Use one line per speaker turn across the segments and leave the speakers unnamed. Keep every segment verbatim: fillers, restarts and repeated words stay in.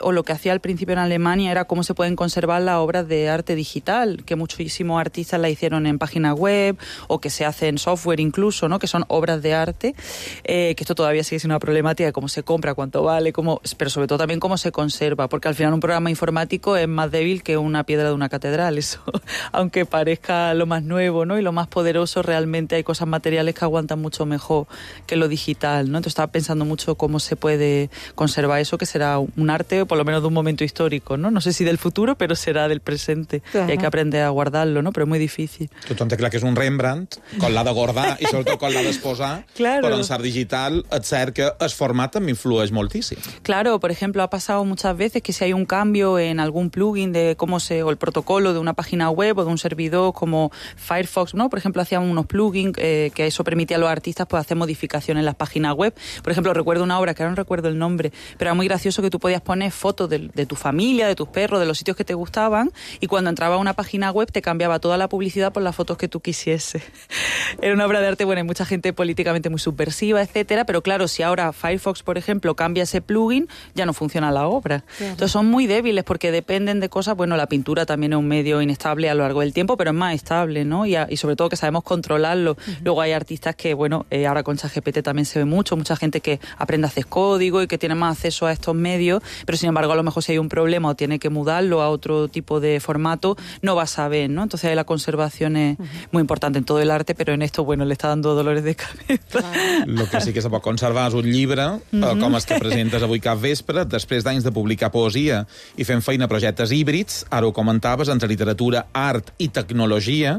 o lo que hacía al principio en Alemania era cómo se pueden conservar las obras de arte digital, que muchísimos artistas la hicieron en páginas web o que se hace en software incluso, ¿no? Que son obras de arte, eh, que esto todavía sigue siendo una problemática de cómo se compra, cuánto vale, cómo, pero sobre todo también cómo se conserva, porque al final un programa informático es más débil que una piedra de una catedral, eso, aunque parezca lo más nuevo, ¿no? Y lo más poderoso, realmente hay cosas materiales que aguantan mucho mejor que lo digital, ¿no? Entonces estaba pensando mucho cómo se puede conservar eso, que será un arte, por lo menos de un momento histórico, ¿no? No sé si del futuro, pero serà del presente. Uh-huh. I hay que aprender a guardarlo, ¿no? Però és molt difícil.
Tothom té clar que és un Rembrandt, quan l'ha de guardar i sobretot quan l'ha d'exposar, claro. Però en l'art digital és cert que el format també influeix moltíssim.
Claro, por ejemplo, ha pasado muchas veces que si hay un cambio en algún plugin de cómo se, o el protocolo de una página web o de un servidor como Firefox, ¿no? Por ejemplo, hacían unos plugins eh, que eso permitía a los artistas pues hacer modificaciones en las páginas web. Por ejemplo, recuerdo una obra que ahora no recuerdo el nombre, pero era muy gracioso que tú podías poner fotos de, de tu familia, de tus perros, de los sitios que te gustaban, y cuando entraba a una página web te cambiaba toda la publicidad por las fotos que tú quisieses. Era una obra de arte, bueno, hay mucha gente políticamente muy subversiva, etcétera, pero claro, si ahora Firefox, por ejemplo, cambia ese plugin, ya no funciona la obra. Claro. Entonces son muy débiles porque dependen de cosas, bueno, la pintura también es un medio inestable a lo largo del tiempo, pero es más estable, ¿no? Y, a, y sobre todo que sabemos controlarlo. Uh-huh. Luego hay artistas que, bueno, eh, ahora con ChatGPT también se ve mucho, mucha gente que aprende a hacer código y que tiene más acceso a estos medios, pero sin embargo a lo mejor si hay un problema o tiene que mudarlo a otro tipo de formato, no va a saber, ¿no? Entonces la conservación es uh-huh. muy importante en todo el arte, pero en esto, bueno, le está dando dolores de cabeza.
Lo que sí que se pot conservar és un llibre, uh-huh. eh, com els que presentes avui cap vespre, després d'anys de publicar poesia i fent feina a projectes híbrids, ara ho comentaves, entre literatura, art i tecnologia,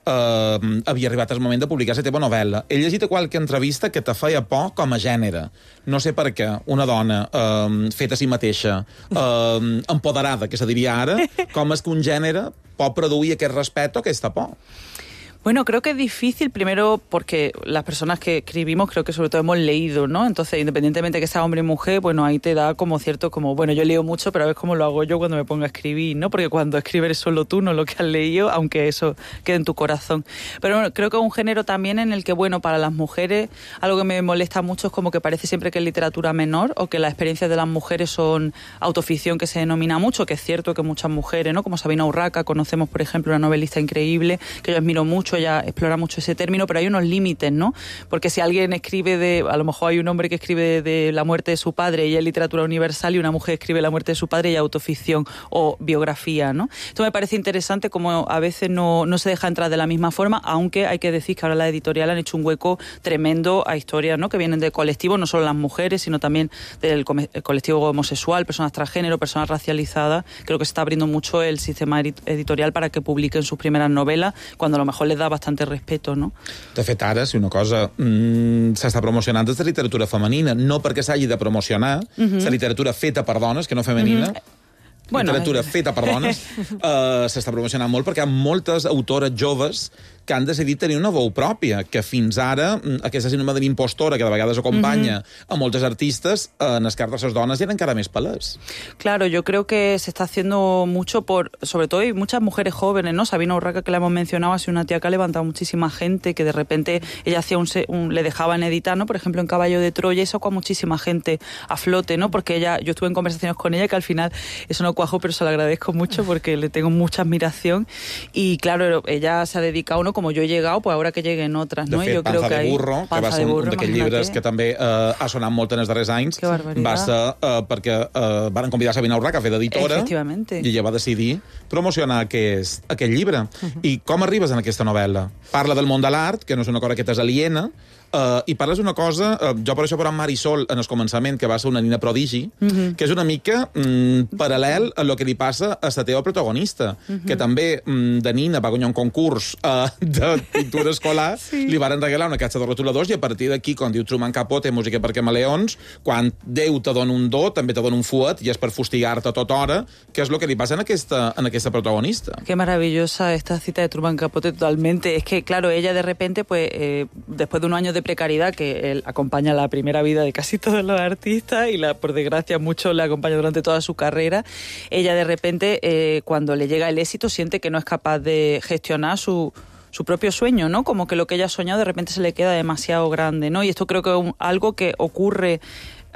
Uh, havia arribat el moment de publicar la teva novel·la. He llegit a qualque entrevista que te feia por com a gènere. No sé per què una dona uh, feta a si mateixa, uh, empoderada, que se diria ara, com és que un gènere pot produir aquest respecte o aquesta por?
Bueno, creo que es difícil, primero porque las personas que escribimos creo que sobre todo hemos leído, ¿no? Entonces, independientemente de que sea hombre o mujer, bueno, ahí te da como cierto, como, bueno, yo leo mucho, pero a ver cómo lo hago yo cuando me pongo a escribir, ¿no? Porque cuando escribes eres solo tú, no lo que has leído, aunque eso quede en tu corazón. Pero bueno, creo que es un género también en el que, bueno, para las mujeres, algo que me molesta mucho es como que parece siempre que es literatura menor o que las experiencias de las mujeres son autoficción, que se denomina mucho, que es cierto que muchas mujeres, ¿no? Como Sabina Urraca, conocemos, por ejemplo, una novelista increíble, que yo admiro mucho, ella explora mucho ese término, pero hay unos límites, ¿no? Porque si alguien escribe de, a lo mejor hay un hombre que escribe de, de la muerte de su padre y es literatura universal, y una mujer escribe la muerte de su padre y es autoficción o biografía, ¿no? Esto me parece interesante, como a veces no, no se deja entrar de la misma forma, aunque hay que decir que ahora las editoriales han hecho un hueco tremendo a historias, ¿no? Que vienen de colectivos, no solo las mujeres, sino también del colectivo homosexual, personas transgénero, personas racializadas. Creo que se está abriendo mucho el sistema editorial para que publiquen sus primeras novelas, cuando a lo mejor les da bastante respeto, no?
De fet, ara, si una cosa mmm, s'està promocionant des de literatura femenina, no perquè s'hagi de promocionar, uh-huh. la literatura feta per dones, que no femenina, uh-huh. Bueno, literatura feta per dones, uh, s'està promocionant molt perquè hi ha moltes autores joves que han decidit tenir una veu pròpia, que fins ara aquesta síndrome de l'impostora que de vegades acompanya uh-huh. a moltes artistes, en el cas de les dones eren encara més palès.
Claro, yo creo que se está haciendo mucho por, sobre todo hay muchas mujeres jóvenes, ¿no? Sabina Urraca, que la hemos mencionado, ha sido una tía que ha levantado muchísima gente, que de repente ella hacía un, un le dejaban editar, ¿no? Por ejemplo, en Caballo de Troya, y sacó a muchísima gente a flote, ¿no? Porque ella, yo estuve en conversaciones con ella que al final eso no cuajó, pero se lo agradezco mucho porque le tengo mucha admiración, y claro, ella se ha dedicado, ¿no? Como yo he llegado, pues ahora que lleguen otras, ¿no?
De fet,
yo
Panza
creo que
de Burro,
hay...
que va ser un d'aquells llibres que també eh, ha sonat molt en els darrers anys, va ser eh, perquè eh, van convidar Sabina Urraca a fer d'editora, i ella va decidir promocionar aquest, aquest llibre. Uh-huh. I com arribes en aquesta novel·la? Parla del món de l'art, que no és una cosa que t'és aliena, Uh, i parles una cosa, uh, jo per això per en Marisol en el començament, que va ser una nina prodigi, uh-huh. que és una mica mm, paral·lel a lo que li passa a la teva protagonista, uh-huh. que també mm, de nina va guanyar un concurs uh, de pintura escolar, sí. li varen regalar una caixa de rotuladors, i a partir d'aquí, quan diu Truman Capote, música per camaleons, quan Déu te dona un do, també te dona un fuet, i és per fustigar-te a tota hora, que és el que li passa en aquesta, en aquesta protagonista.
Qué maravillosa esta cita de Truman Capote, totalmente. Es que, claro, ella de repente, pues, eh, después de un año de precariedad que él acompaña la primera vida de casi todos los artistas, y la, por desgracia mucho le acompaña durante toda su carrera, ella de repente eh, cuando le llega el éxito siente que no es capaz de gestionar su su propio sueño, ¿no? Como que lo que ella ha soñado de repente se le queda demasiado grande, ¿no? Y esto creo que es un, algo que ocurre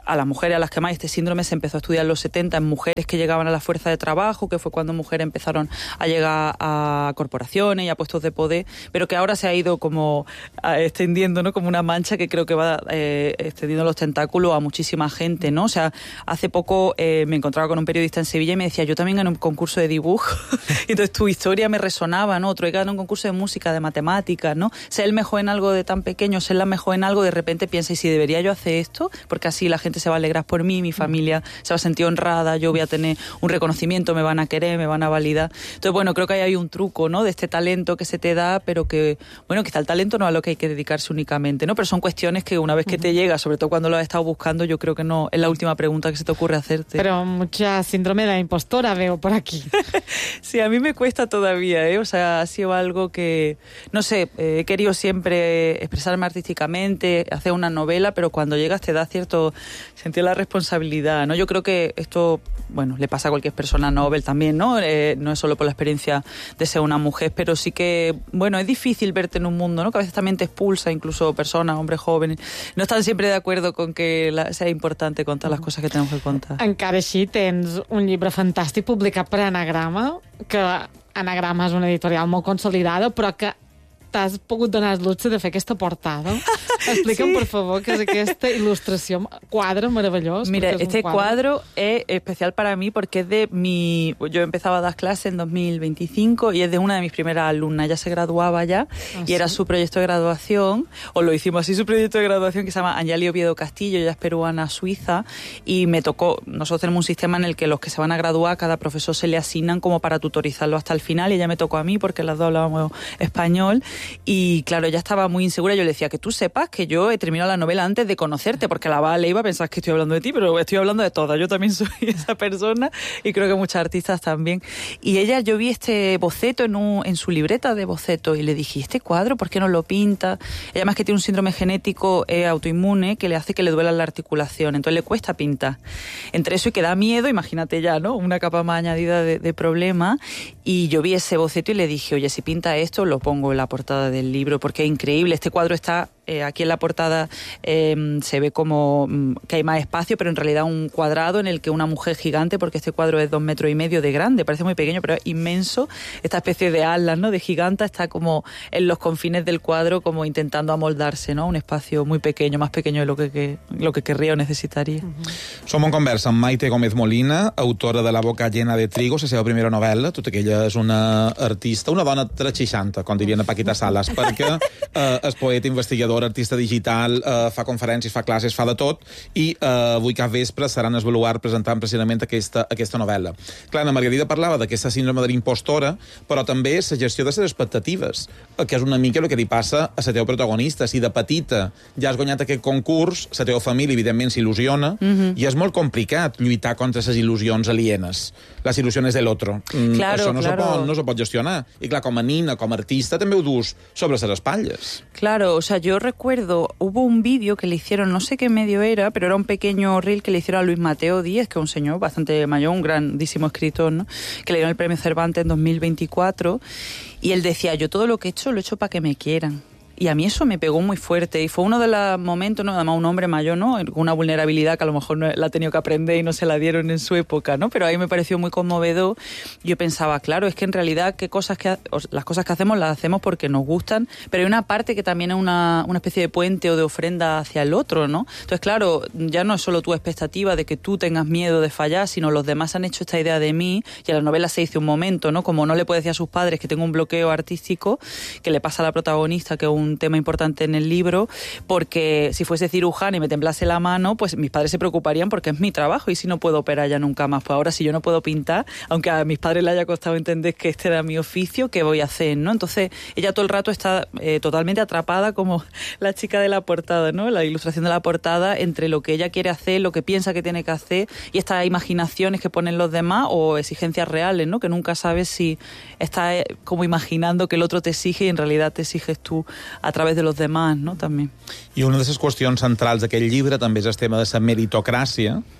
a las mujeres a las que más este síndrome se empezó a estudiar en los setenta en mujeres que llegaban a la fuerza de trabajo, que fue cuando mujeres empezaron a llegar a corporaciones y a puestos de poder, pero que ahora se ha ido como extendiendo, ¿no? Como una mancha que creo que va eh, extendiendo los tentáculos a muchísima gente, ¿no? O sea, hace poco eh, me encontraba con un periodista en Sevilla y me decía, yo también gané un concurso de dibujo, entonces tu historia me resonaba, ¿no? Otro, he ganado un concurso de música, de matemáticas, ¿no? Ser el mejor en algo de tan pequeño, ser la mejor en algo, de repente piensa, ¿y si debería yo hacer esto? Porque así la gente se va a alegrar por mí, mi familia se va a sentir honrada, yo voy a tener un reconocimiento, me van a querer, me van a validar. Entonces, bueno, creo que ahí hay un truco, ¿no? De este talento que se te da, pero que, bueno, quizá el talento no es a lo que hay que dedicarse únicamente, ¿no? Pero son cuestiones que una vez que te llega, sobre todo cuando lo has estado buscando, yo creo que no es la última pregunta que se te ocurre hacerte.
Pero mucha síndrome de la impostora veo por aquí.
Sí, a mí me cuesta todavía, ¿eh? O sea, ha sido algo que, no sé, eh, he querido siempre expresarme artísticamente, hacer una novela, pero cuando llegas te da cierto sentido de la responsabilidad, ¿no? Yo creo que esto, bueno, le pasa a cualquier persona Nobel también, ¿no? Eh, no es solo por la experiencia de ser una mujer, pero sí que, bueno, es difícil verte en un mundo, ¿no? Que a veces también te expulsa, incluso personas, hombres jóvenes, no están siempre de acuerdo con que la, sea importante contar las cosas que tenemos que contar.
Encara així tens un llibre fantàstic publicat per Anagrama, que Anagrama és una editorial molt consolidada, però que t'has pogut donar el luxe de fer aquesta portada. Explica'm, sí, por favor, qué es esta ilustración, cuadro maravilloso.
Mira, este cuadro. cuadro es especial para mí porque es de mi... Yo empezaba a dar clases en dos mil veinticinco y es de una de mis primeras alumnas. Ya se graduaba ya ah, y ¿sí? Era su proyecto de graduación, o lo hicimos así, su proyecto de graduación, que se llama Anjali Oviedo Castillo, ella es peruana suiza, y me tocó... Nosotros tenemos un sistema en el que los que se van a graduar, cada profesor se le asignan como para tutorizarlo hasta el final, y ella me tocó a mí porque las dos hablábamos español. Y claro, ella estaba muy insegura. Yo le decía, que tú sepas que yo he terminado la novela antes de conocerte, porque la va a leer y va a pensar que estoy hablando de ti, pero estoy hablando de todas. Yo también soy esa persona y creo que muchas artistas también. Y ella, yo vi este boceto en, un, en su libreta de boceto y le dije, ¿este cuadro por qué no lo pinta? Ella, más que tiene un síndrome genético eh, autoinmune que le hace que le duela la articulación, entonces le cuesta pintar. Entre eso y que da miedo, imagínate ya, ¿no? Una capa más añadida de, de problema. Y yo vi ese boceto y le dije, oye, si pinta esto, lo pongo en la portada del libro, porque es increíble. Este cuadro está eh, aquí en la portada, eh, se ve como mm, que hay más espacio, pero en realidad un cuadrado en el que una mujer gigante, porque este cuadro es dos metros y medio de grande, parece muy pequeño, pero es inmenso. Esta especie de alas, ¿no?, de giganta, está como en los confines del cuadro, como intentando amoldarse, ¿no?, un espacio muy pequeño, más pequeño de lo que, que, lo que querría o necesitaria.
Uh-huh. Som en conversa amb Maite Gómez Molina, autora de La boca llena de trigo, la seva primera novel·la, tot que ella és una artista, una dona tres seixanta, com dirien a Paquita Salas, perquè eh, és poeta, investigador, artista digital, eh, fa conferències, fa classes, fa de tot, i eh, avui cap vespre seran al Baluard presentant precisament aquesta, aquesta novel·la. Clar, la Margarida parlava d'aquesta síndrome de l'impostora, però també la gestió de les expectatives, que és una mica el que li passa a la teva protagonista. Si de petita ja has guanyat aquest concurs, la teva família, evidentment, s'il·lusiona, mm-hmm. i és molt complicat lluitar contra les il·lusions alienes, les il·lusions de l'altre. Mm,
claro,
això no,
claro.
se pot, no se pot gestionar. I clar, com a nina, com a artista, també ho dus sobre les espatlles.
Claro, o sea, yo recuerdo, hubo un vídeo que le hicieron, no sé qué medio era, pero era un pequeño reel que le hicieron a Luis Mateo Díez, que es un señor bastante mayor, un grandísimo escritor, ¿no?, que le dieron el premio Cervantes en dos mil veinticuatro, y él decía, yo todo lo que he hecho, lo he hecho para que me quieran. Y a mí eso me pegó muy fuerte y fue uno de los momentos, ¿no?, además un hombre mayor, ¿no?, con una vulnerabilidad que a lo mejor no, la ha tenido que aprender y no se la dieron en su época, ¿no? Pero ahí me pareció muy conmovedor. Yo pensaba, claro, es que en realidad qué cosas que las cosas que hacemos las hacemos porque nos gustan, pero hay una parte que también es una, una especie de puente o de ofrenda hacia el otro, ¿no? Entonces, claro, ya no es solo tu expectativa de que tú tengas miedo de fallar, sino los demás han hecho esta idea de mí, y a la novela se dice un momento, ¿no?, como no le puede decir a sus padres que tengo un bloqueo artístico, que le pasa a la protagonista, que es un un tema importante en el libro, porque si fuese cirujana y me temblase la mano, pues mis padres se preocuparían porque es mi trabajo, y si no puedo operar ya nunca más. Pues ahora, si yo no puedo pintar, aunque a mis padres les haya costado entender que este era mi oficio, ¿qué voy a hacer, no? Entonces ella todo el rato está eh, totalmente atrapada, como la chica de la portada, ¿no?, la ilustración de la portada, entre lo que ella quiere hacer, lo que piensa que tiene que hacer, y estas imaginaciones que ponen los demás, o exigencias reales, ¿no?, que nunca sabes si estás como imaginando que el otro te exige y en realidad te exiges tú a través de los demás, ¿no?, també.
I una de les qüestions centrals d'aquest llibre també és el tema de la meritocràcia,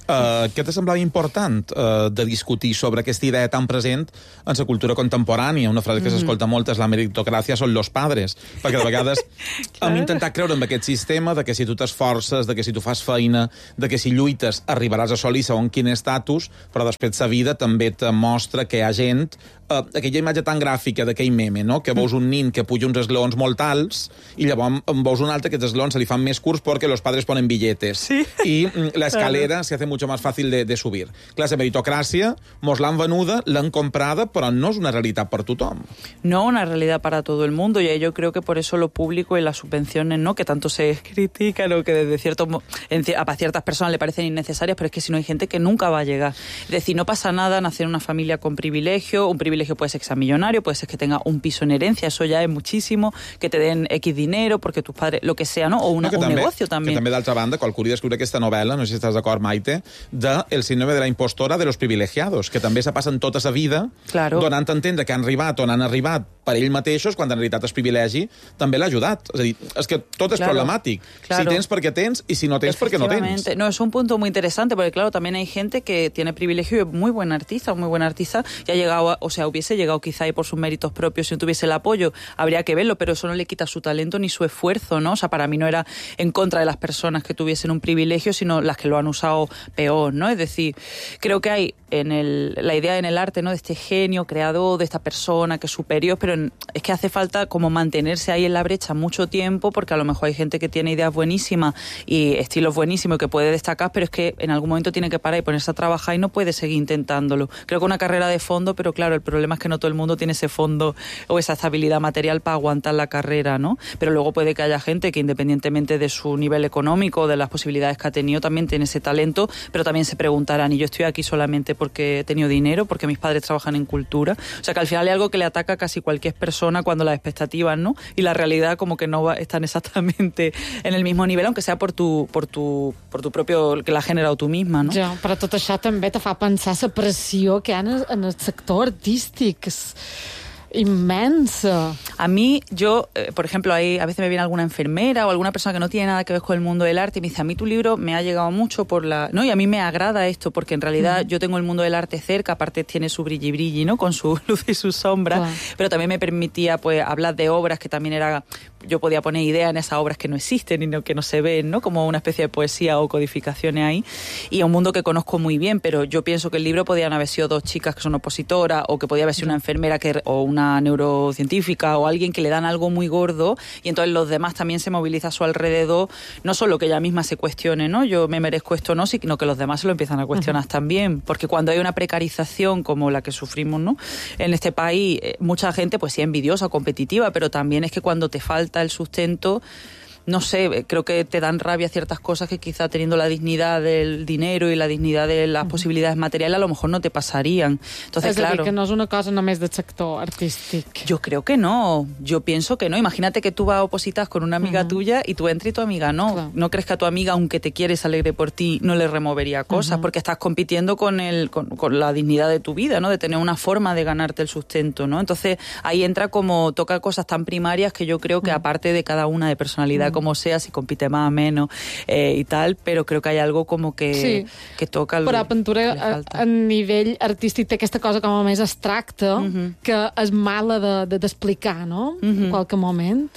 Uh, què te semblava important uh, de discutir sobre aquesta idea tan present en la cultura contemporània? Una frase que mm-hmm. s'escolta molt és la meritocràcia són los padres, perquè de vegades hem intentat creure en aquest sistema de que si tu t'esforces, de que si tu fas feina, de que si lluites arribaràs a assolir segons quin estatus, però després la vida també te mostra que hi ha gent, uh, aquella imatge tan gràfica d'aquell meme, no? Que veus un nin que puja uns esglaons molt alts i llavors en veus un altre que els esglaons se li fan més curts perquè los padres ponen billetes.
Sí.
I la escalera se hace mucho más fácil de, de subir. Clar, la meritocràcia mos l'han venuda, l'han comprada, però no és una realitat per tothom.
No una realidad para todo el mundo, y yo creo que por eso lo público y las subvenciones, ¿no? Que tanto se critican o que desde cierto a ciertas personas le parecen innecesarias, pero es que si no hay gente que nunca va a llegar. Es decir, no pasa nada nacer en una familia con privilegio, un privilegio puede ser que sea millonario, puede ser que tenga un piso en herencia, eso ya es muchísimo, que te den X dinero porque tus padres, lo que sea, ¿no? O una, no, un també, negocio també.
Que també, d'altra banda, qualcú hauria d'escriure aquesta novel·la, no sé si estàs d'acord, Maite, de El síndrome de la impostora de los privilegiados, que també se passen tota la vida
claro.
donant a entendre que han arribat on han arribat per ells mateixos, quan en realitat el privilegi també l'ha ajudat. És a dir, és que tot és claro, problemàtic. Claro. Si tens perquè tens i si no tens perquè no tens.
No, es un punto muy interesante porque claro, también hay gente que tiene privilegio y es muy buen artista, muy buen artista, y ha llegado, a, o sea, hubiese llegado quizá ahí por sus méritos propios si no tuviese el apoyo, habría que verlo, pero eso no le quita su talento ni su esfuerzo, ¿no? O sea, para mí no era en contra de las personas que tuviesen un privilegio, sino las que lo han usado peor, ¿no? Es decir, creo que hay en el, la idea en el arte, ¿no? De este genio creador, de esta persona que es superior, pero en, es que hace falta como mantenerse ahí en la brecha mucho tiempo, porque a lo mejor hay gente que tiene ideas buenísimas y estilos buenísimos que puede destacar, pero es que en algún momento tiene que parar y ponerse a trabajar y no puede seguir intentándolo. Creo que una carrera de fondo, pero claro, el problema es que no todo el mundo tiene ese fondo o esa estabilidad material para aguantar la carrera, ¿no? Pero luego puede que haya gente que independientemente de su nivel económico, de las posibilidades que ha tenido, también tiene ese talento, pero también se preguntarán, ¿y yo estoy aquí solamente porque he tenido dinero, porque mis padres trabajan en cultura? O sea, que al final hay algo que le ataca a casi cualquier persona cuando las expectativas, ¿no? Y la realidad como que no va, están exactamente en el mismo nivel, aunque sea por tu, por tu, por tu propio, que l'ha generat tu misma, no?
Ja, però tot això també te fa pensar la pressió que hi ha en el, en el sector artístic. És inmensa.
A mí, yo, eh, por ejemplo, ahí a veces me viene alguna enfermera o alguna persona que no tiene nada que ver con el mundo del arte y me dice, a mí tu libro me ha llegado mucho por la... No, y a mí me agrada esto, porque en realidad uh-huh. yo tengo el mundo del arte cerca, aparte tiene su brilli brilli, ¿no? Con su luz y su sombra, claro. Pero también me permitía, pues, hablar de obras que también era... Yo podía poner idea en esas obras que no existen y no, que no se ven, ¿no? Como una especie de poesía o codificaciones ahí. Y un mundo que conozco muy bien, pero yo pienso que el libro podían haber sido dos chicas que son opositoras, o que podía haber sido una enfermera que, o una neurocientífica o alguien que le dan algo muy gordo y entonces los demás también se movilizan a su alrededor, no solo que ella misma se cuestione, ¿no? Yo me merezco esto, no, sino que los demás se lo empiezan a cuestionar uh-huh. también, porque cuando hay una precarización como la que sufrimos, ¿no? En este país, mucha gente pues sí envidiosa o competitiva, pero también es que cuando te falta el sustento, no sé, creo que te dan rabia ciertas cosas que quizá teniendo la dignidad del dinero y la dignidad de las uh-huh. posibilidades materiales a lo mejor no te pasarían. Entonces,
és a dir,
claro,
que no és una cosa només del sector artístic.
Yo creo que no, yo pienso que no. Imagínate que tú vas a opositar con una amiga uh-huh. tuya y tú entras y tu amiga no. Claro. ¿No crees que a tu amiga, aunque te quiere, se alegre por ti, no le removería cosas? Uh-huh. Porque estás compitiendo con, el, con, con la dignidad de tu vida, ¿no? De tener una forma de ganarte el sustento, ¿no? Entonces ahí entra como, toca cosas tan primarias que yo creo que uh-huh. aparte de cada una de personalidad uh-huh. como sea, si compite más o menos eh, i tal, però crec que hi ha algo com que, sí. que toca... El,
però la pintura a, a nivell artístic té aquesta cosa com a més abstracta uh-huh. que és mala de, de, d'explicar, ¿no? Uh-huh. En qualque moment.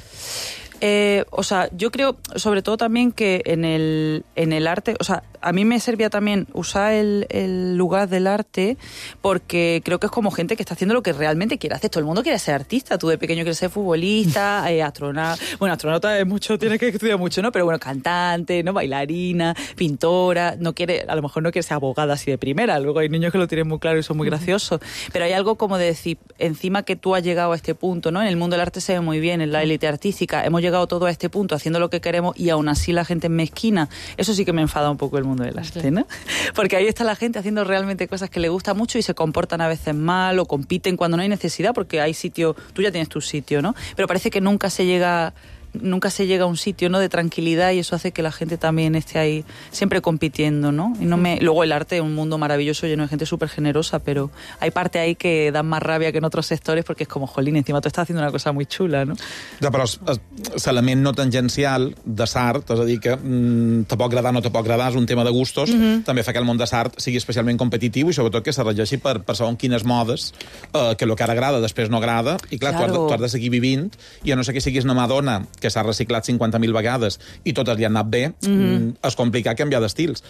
Eh, o sea, yo creo sobre todo también que en el, en el arte, o sea, a mí me servía también usar el, el lugar del arte porque creo que es como gente que está haciendo lo que realmente quiere hacer. Todo el mundo quiere ser artista. Tú de pequeño quieres ser futbolista, eh, astronauta. Bueno, astronauta es mucho, tienes que estudiar mucho, ¿no? Pero bueno, cantante, ¿no? Bailarina, pintora. No quiere, a lo mejor no quiere ser abogada así de primera. Luego hay niños que lo tienen muy claro y son muy graciosos. Pero hay algo como de decir, encima que tú has llegado a este punto, ¿no? En el mundo del arte se ve muy bien, en la élite artística. Hemos llegado todo a este punto haciendo lo que queremos y aún así la gente es mezquina. Eso sí que me enfada un poco el mundo del arte, ¿no? Porque ahí está la gente haciendo realmente cosas que le gusta mucho y se comportan a veces mal o compiten cuando no hay necesidad, porque hay sitio, tú ya tienes tu sitio, ¿no? Pero parece que nunca se llega nunca se llega a un sitio, ¿no?, de tranquilidad, y eso hace que la gente también esté ahí siempre compitiendo, ¿no? Y no me... Luego el arte es un mundo maravilloso, lleno de gente súper generosa, pero hay parte ahí que dan más rabia que en otros sectors porque es como, jolín, encima tú estás haciendo una cosa muy chula, ¿no?
Ja, però l'element no tangencial de Sartre, és a dir, que mm, te pot agradar o no te pot agradar, és un tema de gustos, mm-hmm. també fa que el món de Sartre sigui especialment competitiu i sobretot que se regeixi per, per segons quines modes, eh, que el que ara agrada després no agrada, i clar, claro. tu, has de, tu has de seguir vivint, i a no ser que siguis una Madonna que s'ha reciclat cinquanta mil vegades i totes li han anat bé, mm-hmm. és complicat canviar d'estils.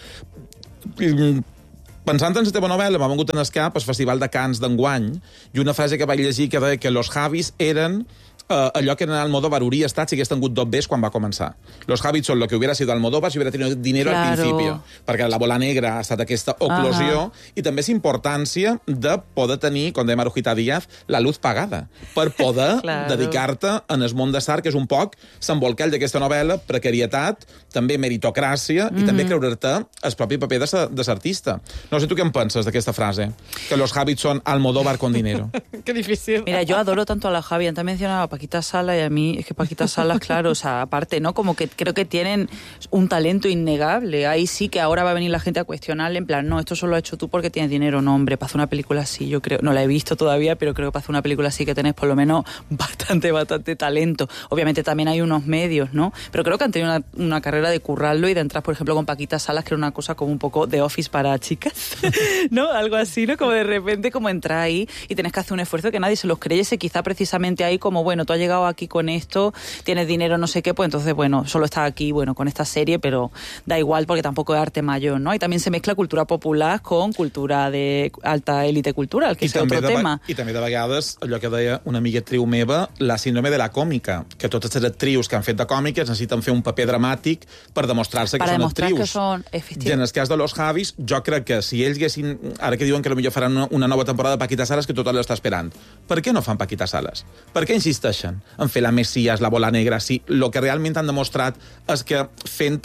Pensant en la teva novel·la, m'ha vengut en el cap el Festival de Cants d'enguany, i una frase que vaig llegir que deia que los Javis eren Uh, allò que en Almodóvar hauria estat si hagués tingut dos Bs quan va començar. Los Javis són lo que hubiera sido Almodóvar si hubiera tenido dinero claro. al principio, perquè la bola negra ha estat aquesta oclusió, uh-huh. i també és importància de poder tenir, com deia Marujita Díaz, la luz pagada, per poder claro. dedicar-te en el món de Sartre, que és un poc s'embolcall d'aquesta novel·la, precarietat, també meritocràcia, mm-hmm. i també creure'te el propi paper de, de l'artista. No sé tu què en penses d'aquesta frase, que los Javis són Almodóvar con dinero.
Qué difícil.
Mira, yo adoro tanto a la Javi, antes mencionaba Paquita Salas, y a mí es que Paquita Salas, claro, o sea, aparte, ¿no? Como que creo que tienen un talento innegable. Ahí sí que ahora va a venir la gente a cuestionarle, en plan, no, esto solo lo has hecho tú porque tienes dinero. No, hombre, para hacer una película así, yo creo, no la he visto todavía, pero creo que para hacer una película así que tenés por lo menos bastante, bastante talento. Obviamente también hay unos medios, ¿no? Pero creo que han tenido una, una carrera de currarlo y de entrar, por ejemplo, con Paquita Salas, que era una cosa como un poco de Office para chicas, ¿no? Algo así, ¿no? Como de repente, como entrar ahí y tenés que hacer un esfuerzo que nadie se los creyese, quizá precisamente ahí como, bueno, tú has llegado aquí con esto, tienes dinero, no sé qué, pues entonces, bueno, solo estás aquí, bueno, con esta serie, pero da igual porque tampoco es arte mayor, ¿no? Y también se mezcla cultura popular con cultura de alta élite cultural, que I és otro de, tema.
I també de vegades, allò que deia una amiga actriu meva, la síndrome de la còmica, que totes les actrius que han fet de còmiques necessiten fer un paper dramàtic per demostrar-se que
para
són
demostrar
actrius.
Que són,
I en el cas de los Javis, jo crec que si ells haguessin, ara que diuen que potser faran una, una nova temporada de Paquita Salas, que tothom l'està esperant, per què no fan Paquita Salas? Per què insisteixen en fer la Messias, la bola negra, si el que realment han demostrat és que fent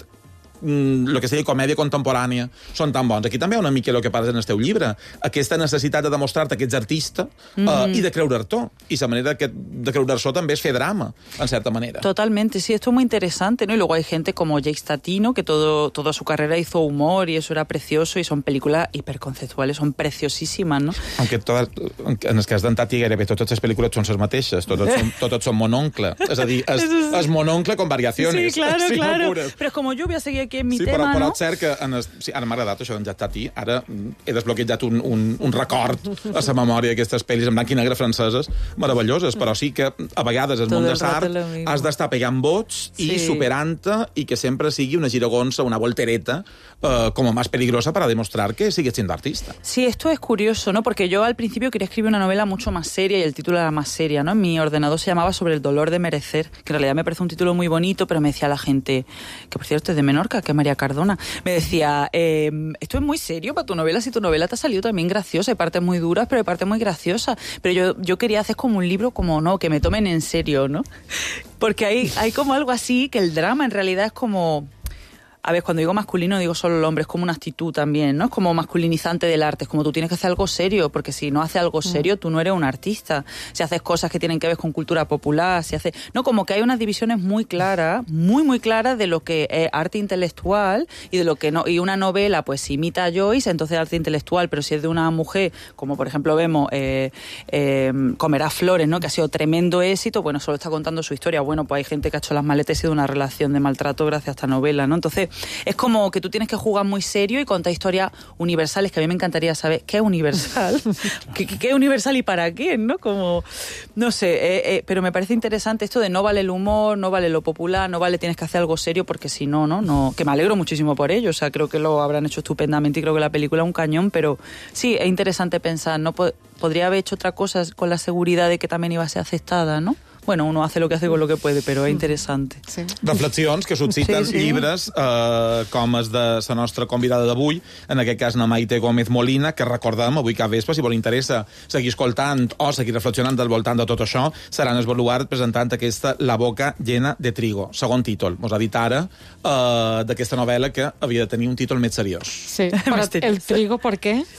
el que seria comèdia contemporània són tan bons. Aquí també hi ha una mica el que parles en el teu llibre, aquesta necessitat de demostrar-te que ets artista mm-hmm. uh, i de creure'r-t'ho. Y la manera que de creure'r-s'ho també és fer drama, en cierta manera.
Totalmente, sí, esto es muy interesante, ¿no? Y luego hay gente como Jake Statino, que todo, toda su carrera hizo humor y eso era precioso, y son películas hiperconceptuales, son preciosísimas, ¿no?
Aunque todas, en el cas d'en Tati gairebé totes les pel·lícules són les mateixes, totes són, totes són mononcle. És a dir, és, es, es mononcle con variaciones.
Sí, claro, sí, claro. Pero es como yo voy a seguir aquí en mi
sí,
tema,
però, però
¿no?
és cert que en el, sí, ara m'ha agradat això d'en Tati, ara he desbloquejat un, un, un record a la memòria d'aquestes pel·lis en blanc i negre franceses meravelloses, però sí que a vegades el món de Sartre has d'estar pegant vots sí. i superant-te i que sempre sigui una giragonsa, una voltereta eh, como más peligrosa para demostrar que sigues siendo artista.
Sí, esto es curioso, ¿no? Porque yo al principio quería escribir una novela mucho más seria y el título era más seria, ¿no? En mi ordenador se llamaba Sobre el dolor de merecer, que en realidad me parece un título muy bonito, pero me decía la gente, que por cierto es de Menorca, que es María Cardona, me decía, eh, esto es muy serio para tu novela, si tu novela te ha salido también graciosa, hay partes muy duras, pero hay partes muy graciosas. Pero yo, yo quería hacer como un libro como, no, que me tomen en serio, ¿no? Porque hay, hay como algo así, que el drama en realidad es como... A ver, cuando digo masculino digo solo el hombre, es como una actitud también, ¿no? Es como masculinizante del arte, es como tú tienes que hacer algo serio, porque si no haces algo serio, tú no eres un artista. Si haces cosas que tienen que ver con cultura popular, si haces... No, como que hay unas divisiones muy claras, muy, muy claras de lo que es arte intelectual y de lo que no... Y una novela, pues, si imita a Joyce, entonces arte intelectual, pero si es de una mujer, como por ejemplo vemos eh, eh, Comerás flores, ¿no? Que ha sido tremendo éxito, bueno, solo está contando su historia. Bueno, pues hay gente que ha hecho las maletas y ha sido una relación de maltrato gracias a esta novela, ¿no? Entonces... Es como que tú tienes que jugar muy serio y contar historias universales, que a mí me encantaría saber qué es universal, qué, qué es universal y para qué, ¿no? Como, no sé, eh, eh, pero me parece interesante esto de no vale el humor, no vale lo popular, no vale, tienes que hacer algo serio, porque si no, no, no, que me alegro muchísimo por ello, o sea, creo que lo habrán hecho estupendamente y creo que la película es un cañón, pero sí, es interesante pensar, ¿no? Podría haber hecho otra cosa con la seguridad de que también iba a ser aceptada, ¿no? Bueno, uno hace lo que hace con lo que puede, però és interessant.
Sí. Reflexions que susciten sí, sí. llibres eh, com els de la nostra convidada d'avui, en aquest cas na Maite Gómez Molina, que recordem avui cap vespre, si vol interessa seguir escoltant o seguir reflexionant al voltant de tot això, seran el Baluart presentant aquesta La boca llena de trigo, segon títol. Mos ha dit ara eh, d'aquesta novel·la que havia de tenir un títol més seriós.
Sí, però el trigo, per què?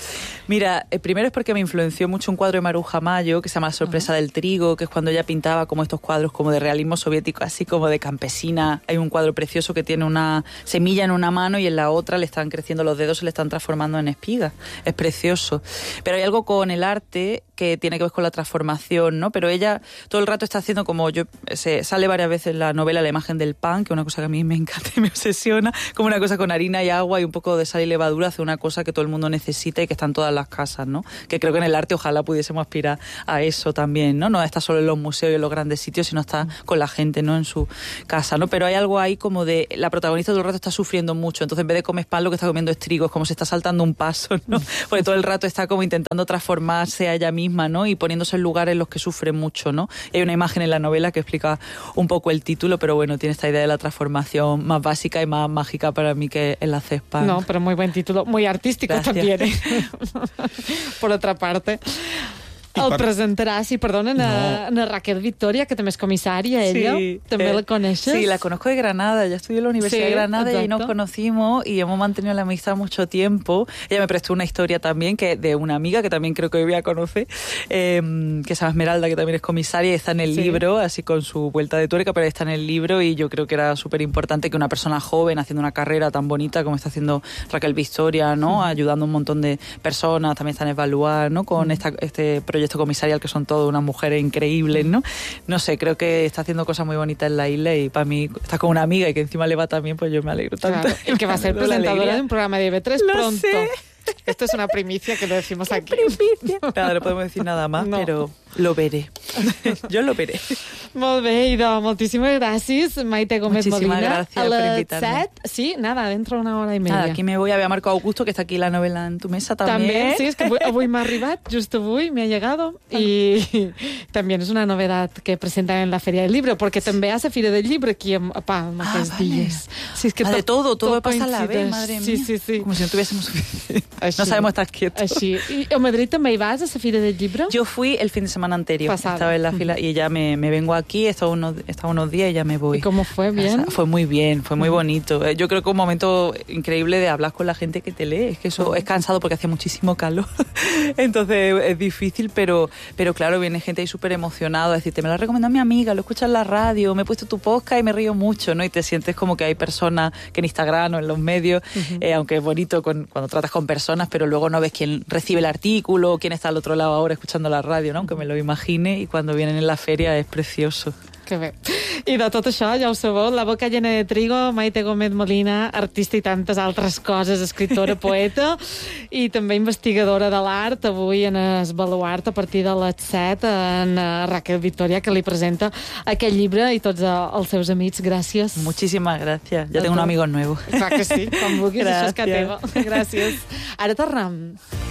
Mira, eh, primero es porque me influenció mucho un cuadro de Maruja Mayo que se llama La sorpresa uh-huh. del trigo, que es cuando ella pintaba como estos cuadros como de realismo soviético, así como de campesina. Hay un cuadro precioso que tiene una semilla en una mano y en la otra le están creciendo los dedos, se le están transformando en espigas. Es precioso. Pero hay algo con el arte que tiene que ver con la transformación, ¿no? Pero ella todo el rato está haciendo como yo, se sale varias veces en la novela la imagen del pan, que es una cosa que a mí me encanta y me obsesiona, como una cosa con harina y agua y un poco de sal y levadura, hace una cosa que todo el mundo necesita y que está en todas las casas, ¿no? Que creo que en el arte ojalá pudiésemos aspirar a eso también, ¿no? No está solo en los museos y en los grandes sitios, sino está con la gente, ¿no? En su casa, ¿no? Pero hay algo ahí como de, la protagonista todo el rato está sufriendo mucho, entonces en vez de comer pan lo que está comiendo es trigo, es como se está saltando un paso, ¿no? Porque todo el rato está como intentando transformarse a ella misma, ¿no? Y poniéndose en lugares en los que sufre mucho, ¿no? Y hay una imagen en la novela que explica un poco el título, pero bueno, tiene esta idea de la transformación más básica y más mágica para mí que el hacer pan.
No, pero muy buen título, muy artístico. Gracias. También, ¿eh? Por otra parte. El per... presentarà, sí, perdona, no. na Raquel Victoria, que també és comissària, ella.
Sí,
¿També
eh,
la conoces?
Sí, la conozco de Granada. Ella estudió en la Universidad sí, de Granada exacto. y ahí nos conocimos y hemos mantenido la amistad mucho tiempo. Ella me prestó una historia también que de una amiga que también creo que voy a conocer, eh, que se llama Esmeralda, que también es comisaria y está en el sí. libro, así con su vuelta de tuerca, pero está en el libro y yo creo que era súper importante que una persona joven haciendo una carrera tan bonita como está haciendo Raquel Victoria, ¿no? Mm. Ayudando a un montón de personas, también está en Evaluar, ¿no? Con mm. esta, este proyecto comisarial que son todas unas mujeres increíbles, ¿no? No sé, creo que está haciendo cosas muy bonitas en la isla y para mí está con una amiga y que encima le va también, pues yo me alegro tanto.
Claro, y que va a ser presentadora de un programa de I V tres
Lo
pronto.
Sé.
Esto es una primicia que lo decimos aquí.
Primicia. Nada, no podemos decir nada más, no. Pero lo veré. Yo lo veré.
Molt bé, idò, moltíssimes gràcies, Maite Gómez
Muchísimas
Molina.
gracias
a
por
las
invitarme.
set, sí, nada, dentro de una hora y media.
Nada, aquí me voy a ver a Marco Augusto, que está aquí la novela en tu mesa también.
También, sí, es que avui, avui m'ha arribat, just avui me ha llegado, y también es una novedad que presentan en la Feria del Libro, porque també hi ha la Fira del Llibre aquí a, a Palma ah, aquests vale. dies.
Sí, es que ah, de todo, todo, todo pasa a la vez, madre mía.
Sí, sí, sí.
Como si no tuviésemos suficiente. No sabemos estar quietos.
Així. I a Madrid també hi vas, a la Fira del Llibre?
Yo fui el fin de semana anterior.
Pasado.
Estaba en la fila y ya me, me vengo aquí, he estado unos, he estado unos días y ya me voy.
¿Y cómo fue? ¿Bien?
Fue muy bien, fue muy bonito. Yo creo que un momento increíble de hablar con la gente que te lee. Es que eso es cansado porque hace muchísimo calor. Entonces es difícil, pero, pero claro, viene gente ahí súper emocionada a decirte, me lo ha recomendado mi amiga, lo escuchas en la radio, me he puesto tu podcast y me río mucho, ¿no? Y te sientes como que hay personas que en Instagram o en los medios, uh-huh. eh, aunque es bonito con, cuando tratas con personas, pero luego no ves quién recibe el artículo, quién está al otro lado ahora escuchando la radio, ¿no? Aunque me lo imagine, y cuando vienen en la feria es precioso.
Que bé. I de tot això, ja ho sabeu, La boca llena de trigo, Maite Gómez Molina, artista i tantes altres coses, escriptora, poeta, i també investigadora de l'art, avui en es Baluart a partir de les set, en Raquel Victoria, que li presenta aquest llibre i tots els seus amics. Gràcies.
Muchísimas gracias. Ya tengo un amigo nuevo.
Clar que sí, com vulguis, això és que teva. Gràcies. Ara tornem.